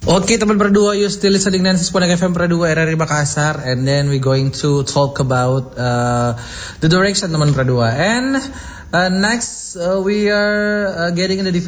Okay, teman berdua, you still listening Nancy Spodek FM Pradua RRI Makassar, and then we going to talk about the direction teman berdua. And next we are getting in the